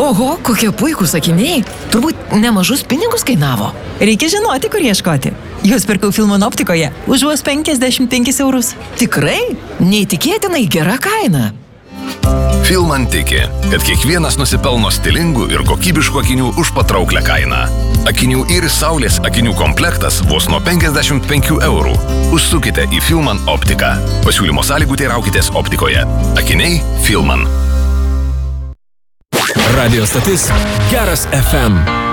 Oho, kokie puikūs akiniai. Turbūt nemažus pinigus kainavo. Reikia žinoti, kur ieškoti. Juos pirkau Filman optikoje už vos 55 eurus. Tikrai? Neįtikėtinai gera kaina. Filman tiki, kad kiekvienas nusipelno stilingų ir kokybiškų akinių už patrauklią kainą. Akinių Iris Saulės akinių komplektas vos nuo 55 eurų. Užsukite į Filman optiką. Pasiūlymo sąlygų teiraukitės optikoje. Akiniai Filman. Radio stotis Geras FM.